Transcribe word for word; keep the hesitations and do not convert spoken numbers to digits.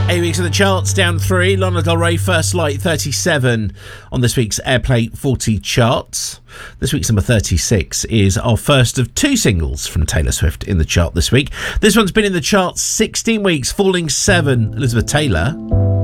Eight weeks of the charts, down three. Lana Del Rey, First Light, thirty-seven on this week's Airplay forty charts. This week's number thirty-six is our first of two singles from Taylor Swift in the chart this week. This one's been in the chart sixteen weeks, falling seven. Elizabeth Taylor.